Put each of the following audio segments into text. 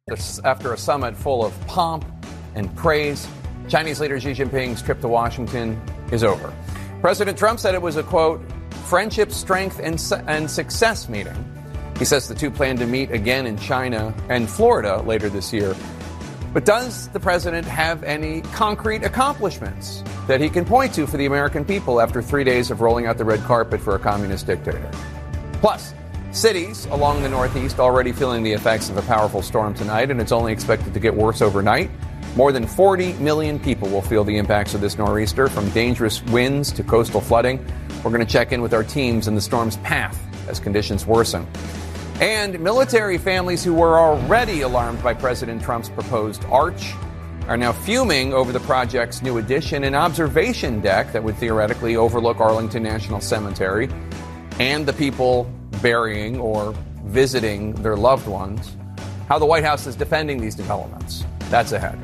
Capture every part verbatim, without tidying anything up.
After a summit full of pomp and praise, Chinese leader Xi Jinping's trip to Washington is over. President Trump said it was a, quote, friendship, strength, and, su- and success meeting. He says the two plan to meet again in China and Florida later this year. But does the president have any concrete accomplishments that he can point to for the American people after three days of rolling out the red carpet for a communist dictator? Plus, cities along the Northeast already feeling the effects of a powerful storm tonight, and it's only expected to get worse overnight. More than forty million people will feel the impacts of this nor'easter, from dangerous winds to coastal flooding. We're going to check in with our teams in the storm's path as conditions worsen. And military families who were already alarmed by President Trump's proposed arch are now fuming over the project's new addition, an observation deck that would theoretically overlook Arlington National Cemetery and the people burying or visiting their loved ones. How the White House is defending these developments. That's ahead.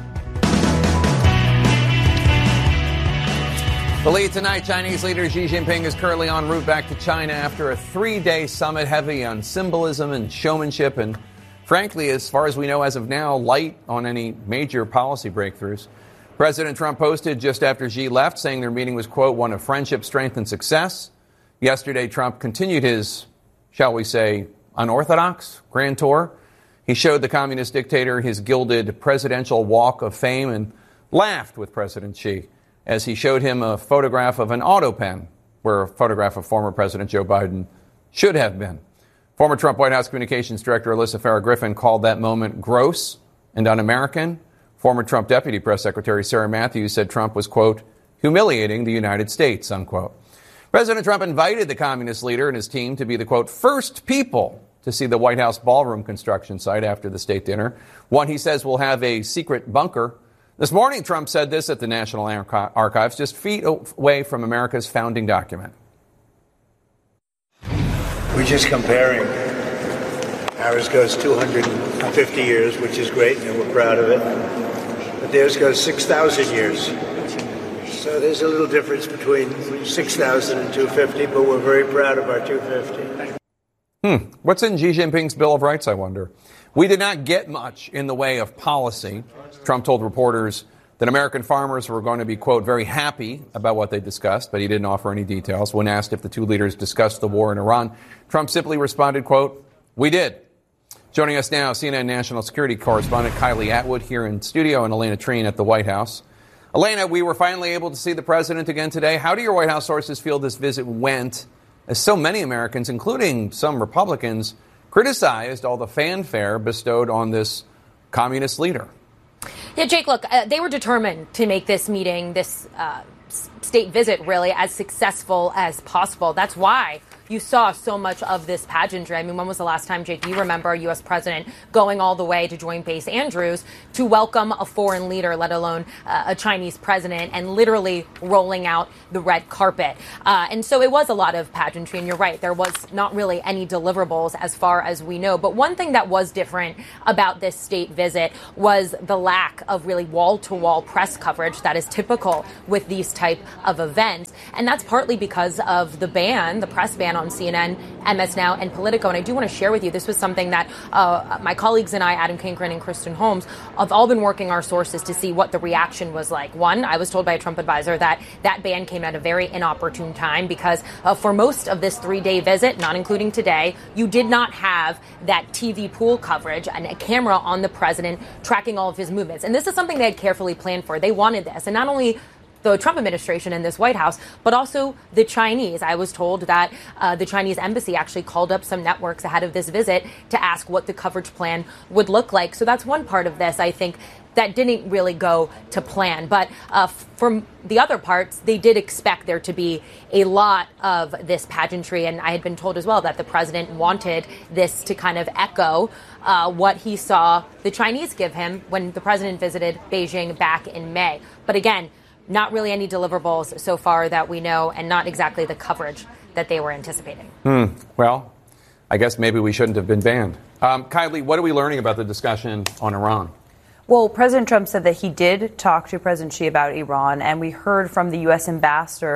The lead tonight, Chinese leader Xi Jinping is currently en route back to China after a three-day summit heavy on symbolism and showmanship and, frankly, as far as we know as of now, light on any major policy breakthroughs. President Trump posted just after Xi left, saying their meeting was, quote, one of friendship, strength, and success. Yesterday, Trump continued his, shall we say, unorthodox grand tour. He showed the communist dictator his gilded presidential walk of fame and laughed with President Xi as he showed him a photograph of an auto pen where a photograph of former President Joe Biden should have been. Former Trump White House Communications Director Alyssa Farah Griffin called that moment gross and un-American. Former Trump Deputy Press Secretary Sarah Matthews said Trump was, quote, humiliating the United States, unquote. President Trump invited the communist leader and his team to be the, quote, first people to see the White House ballroom construction site after the state dinner, one he says will have a secret bunker. This morning, Trump said this at the National Archives, just feet away from America's founding document. We're just comparing. Ours goes two hundred fifty years, which is great, and we're proud of it. But theirs goes six thousand years. So there's a little difference between six thousand and two hundred fifty, but we're very proud of our two hundred fifty. Hmm. What's in Xi Jinping's Bill of Rights, I wonder? We did not get much in the way of policy. Trump told reporters that American farmers were going to be, quote, very happy about what they discussed, but he didn't offer any details. When asked if the two leaders discussed the war in Iran, Trump simply responded, quote, we did. Joining us now, C N N national security correspondent Kylie Atwood here in studio and Elena Treen at the White House. Elena, we were finally able to see the president again today. How do your White House sources feel this visit went, as so many Americans, including some Republicans, criticized all the fanfare bestowed on this communist leader? Yeah, Jake, look, uh, they were determined to make this meeting, this uh, state visit, really, as successful as possible. That's why you saw so much of this pageantry. I mean, when was the last time, Jake, you remember a U S president going all the way to Joint Base Andrews to welcome a foreign leader, let alone uh, a Chinese president, and literally rolling out the red carpet? Uh, and so it was a lot of pageantry, and you're right, there was not really any deliverables as far as we know. But one thing that was different about this state visit was the lack of really wall-to-wall press coverage that is typical with these type of events. And that's partly because of the ban, the press ban on C N N, M S Now, and Politico. And I do want to share with you, this was something that uh, my colleagues and I, Adam Kinkren and Kristen Holmes, have all been working our sources to see what the reaction was like. One, I was told by a Trump advisor that that ban came at a very inopportune time because uh, for most of this three-day visit, not including today, you did not have that T V pool coverage and a camera on the president tracking all of his movements. And this is something they had carefully planned for. They wanted this. And not only the Trump administration and this White House, but also the Chinese. I was told that uh, the Chinese embassy actually called up some networks ahead of this visit to ask what the coverage plan would look like. So that's one part of this, I think, that didn't really go to plan. But uh, from the other parts, they did expect there to be a lot of this pageantry. And I had been told as well that the president wanted this to kind of echo uh, what he saw the Chinese give him when the president visited Beijing back in May. But again, not really any deliverables so far that we know, and not exactly the coverage that they were anticipating. Hmm. Well, I guess maybe we shouldn't have been banned. Um, Kylie, what are we learning about the discussion on Iran? Well, President Trump said that he did talk to President Xi about Iran, and we heard from the U S ambassador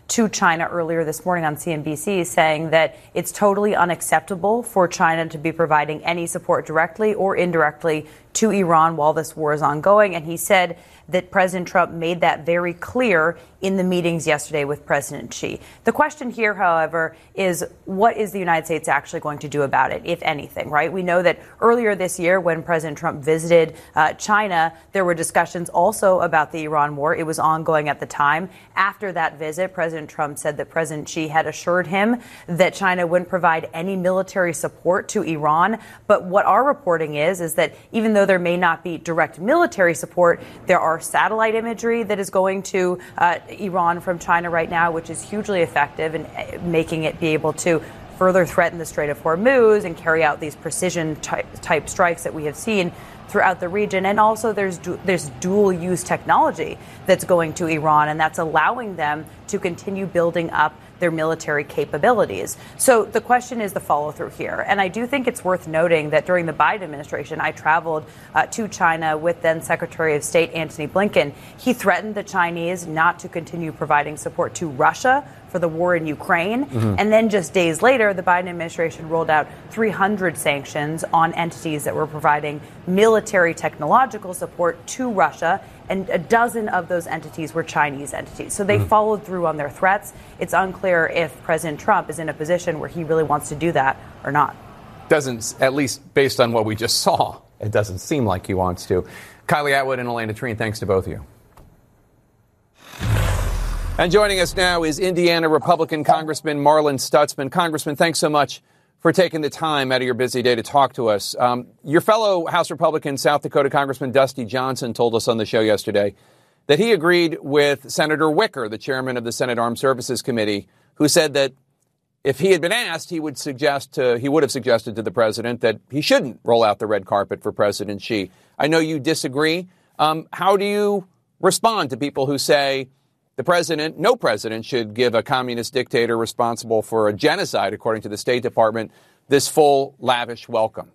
to China earlier this morning on C N B C, saying that it's totally unacceptable for China to be providing any support directly or indirectly to Iran while this war is ongoing. And he said that President Trump made that very clear in the meetings yesterday with President Xi. The question here, however, is what is the United States actually going to do about it, if anything, right? We know that earlier this year when President Trump visited uh, China, there were discussions also about the Iran war. It was ongoing at the time. After that visit, President Trump said that President Xi had assured him that China wouldn't provide any military support to Iran. But what our reporting is, is that even though there may not be direct military support, there are satellite imagery that is going to uh, Iran from China right now, which is hugely effective in making it be able to further threaten the Strait of Hormuz and carry out these precision type, type strikes that we have seen throughout the region. And also there's du- there's dual use technology that's going to Iran, and that's allowing them to continue building up their military capabilities. So the question is the follow through here. And I do think it's worth noting that during the Biden administration, I traveled uh, to China with then Secretary of State Antony Blinken. He threatened the Chinese not to continue providing support to Russia for the war in Ukraine. Mm-hmm. And then just days later, the Biden administration rolled out three hundred sanctions on entities that were providing military technological support to Russia. And a dozen of those entities were Chinese entities. So they mm-hmm. followed through on their threats. It's unclear if President Trump is in a position where he really wants to do that or not. Doesn't, at least based on what we just saw, it doesn't seem like he wants to. Kylie Atwood and Elena Treen, thanks to both of you. And joining us now is Indiana Republican Congressman Marlin Stutzman. Congressman, thanks so much for taking the time out of your busy day to talk to us. Um, your fellow House Republican, South Dakota Congressman Dusty Johnson, told us on the show yesterday that he agreed with Senator Wicker, the chairman of the Senate Armed Services Committee, who said that if he had been asked, he would suggest to, he would have suggested to the president that he shouldn't roll out the red carpet for President Xi. I know you disagree. Um, how do you respond to people who say the president, no president, should give a communist dictator responsible for a genocide, according to the State Department, this full, lavish welcome?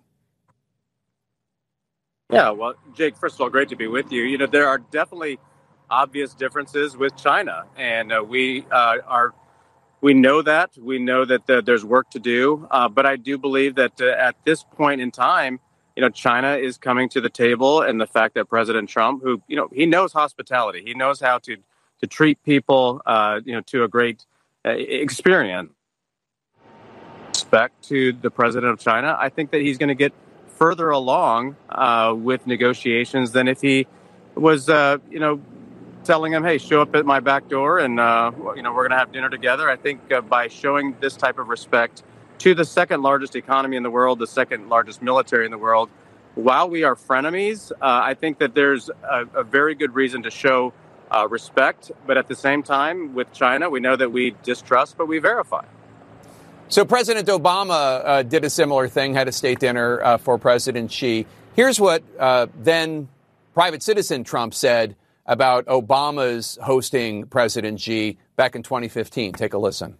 Yeah, well, Jake, first of all, great to be with you. You know, there are definitely obvious differences with China, and uh, we uh, are we know that. We know that the, there's work to do, uh, but I do believe that uh, at this point in time, you know, China is coming to the table, and the fact that President Trump, who, you know, he knows hospitality, he knows how to to treat people, uh, you know, to a great uh, experience. Respect to the president of China, I think that he's going to get further along uh, with negotiations than if he was, uh, you know, telling him, hey, show up at my back door and, uh, you know, we're going to have dinner together. I think uh, by showing this type of respect to the second largest economy in the world, the second largest military in the world, while we are frenemies, uh, I think that there's a, a very good reason to show Uh, respect, but at the same time, with China, we know that we distrust, but we verify. So President Obama uh, did a similar thing, had a state dinner uh, for President Xi. Here's what uh, then private citizen Trump said about Obama's hosting President Xi back in twenty fifteen. Take a listen.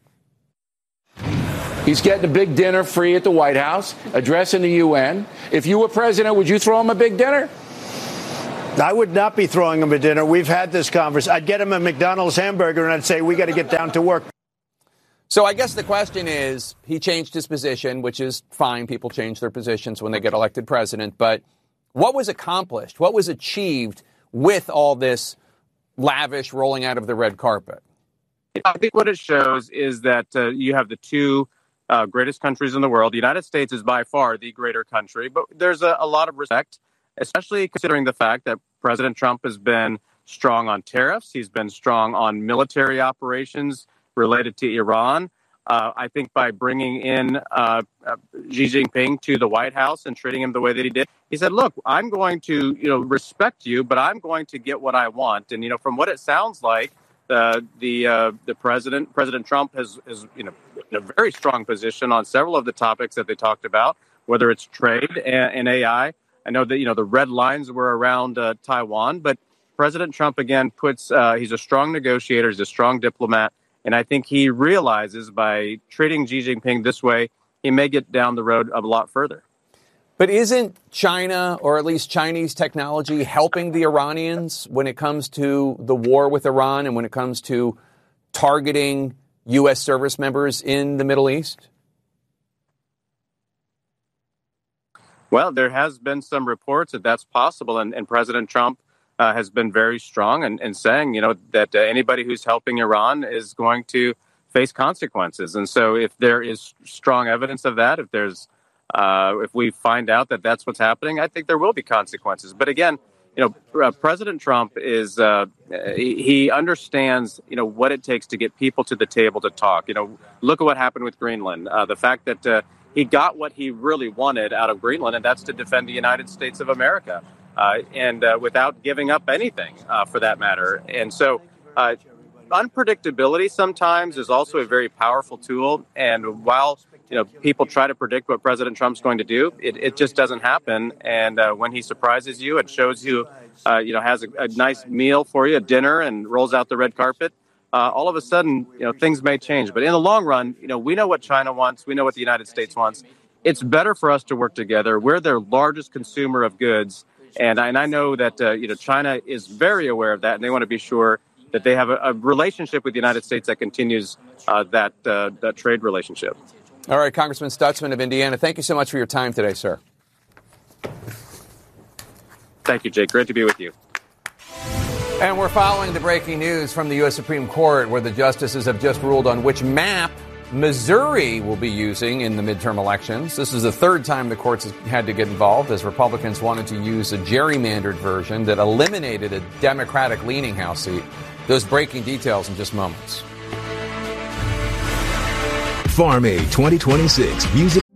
He's getting a big dinner free at the White House, addressing the U N. If you were president, would you throw him a big dinner? I would not be throwing him a dinner. We've had this conversation. I'd get him a McDonald's hamburger and I'd say, we got to get down to work. So I guess the question is, he changed his position, which is fine. People change their positions when they get elected president. But what was accomplished? What was achieved with all this lavish rolling out of the red carpet? I think what it shows is that uh, you have the two uh, greatest countries in the world. The United States is by far the greater country, but there's a, a lot of respect, especially considering the fact that President Trump has been strong on tariffs. He's been strong on military operations related to Iran. Uh, I think by bringing in uh, uh, Xi Jinping to the White House and treating him the way that he did, he said, look, I'm going to, you know, respect you, but I'm going to get what I want. And, you know, from what it sounds like, uh, the uh, the president, President Trump has, is, you know, in a very strong position on several of the topics that they talked about, whether it's trade and, and A I. I know that, you know, the red lines were around uh, Taiwan, but President Trump, again, puts uh, he's a strong negotiator, he's a strong diplomat. And I think he realizes by treating Xi Jinping this way, he may get down the road a lot further. But isn't China, or at least Chinese technology, helping the Iranians when it comes to the war with Iran and when it comes to targeting U S service members in the Middle East? Well, there has been some reports that that's possible, and, and President Trump uh, has been very strong in, in saying, you know, that uh, anybody who's helping Iran is going to face consequences. And so if there is strong evidence of that, if there's uh, if we find out that that's what's happening, I think there will be consequences. But again, you know, uh, President Trump is uh, he, he understands, you know, what it takes to get people to the table to talk. You know, look at what happened with Greenland. Uh, the fact that uh, he got what he really wanted out of Greenland, and that's to defend the United States of America, uh, and uh, without giving up anything, uh, for that matter. And so uh, unpredictability sometimes is also a very powerful tool. And while, you know, people try to predict what President Trump's going to do, it, it just doesn't happen. And uh, when he surprises you, it shows you, uh, you know, has a, a nice meal for you, a dinner, and rolls out the red carpet. Uh, all of a sudden, you know, things may change. But in the long run, you know, we know what China wants. We know what the United States wants. It's better for us to work together. We're their largest consumer of goods. And I, and I know that, uh, you know, China is very aware of that, and they want to be sure that they have a, a relationship with the United States that continues uh, that, uh, that trade relationship. All right, Congressman Stutzman of Indiana, thank you so much for your time today, sir. Thank you, Jake. Great to be with you. And we're following the breaking news from the U S Supreme Court, where the justices have just ruled on which map Missouri will be using in the midterm elections. This is the third time the courts had to get involved, as Republicans wanted to use a gerrymandered version that eliminated a Democratic-leaning House seat. Those breaking details in just moments. Farm Aid twenty twenty-six. Music